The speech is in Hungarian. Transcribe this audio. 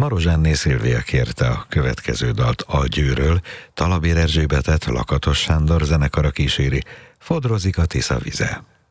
Marozsánné Szilvia kérte a következő dalt a Győről, Talabér Erzsébetet Lakatos Sándor zenekara kíséri, Fodrozik a Tisza vize.